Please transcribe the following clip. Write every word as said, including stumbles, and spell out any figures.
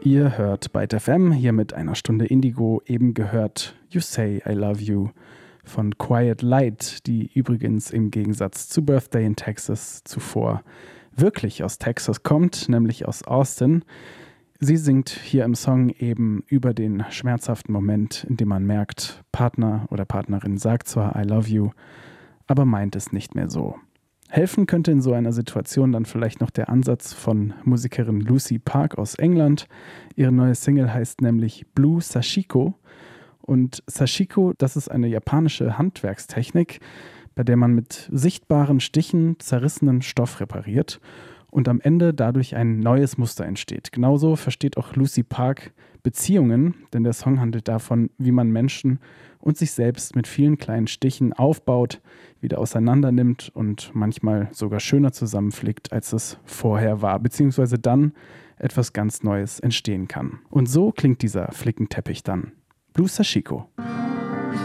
Ihr hört Byte F M, hier mit einer Stunde Indigo, eben gehört You Say I Love You von Quiet Light, die übrigens im Gegensatz zu Birthday in Texas zuvor wirklich aus Texas kommt, nämlich aus Austin. Sie singt hier im Song eben über den schmerzhaften Moment, in dem man merkt, Partner oder Partnerin sagt zwar I love you, aber meint es nicht mehr so. Helfen könnte in so einer Situation dann vielleicht noch der Ansatz von Musikerin Lucy Park aus England. Ihre neue Single heißt nämlich Blue Sashiko. Und Sashiko, das ist eine japanische Handwerkstechnik, bei der man mit sichtbaren Stichen zerrissenen Stoff repariert und am Ende dadurch ein neues Muster entsteht. Genauso versteht auch Lucy Park Beziehungen, denn der Song handelt davon, wie man Menschen und sich selbst mit vielen kleinen Stichen aufbaut, wieder auseinander nimmt und manchmal sogar schöner zusammenflickt, als es vorher war, beziehungsweise dann etwas ganz Neues entstehen kann. Und so klingt dieser Flickenteppich dann. Blue Sashiko.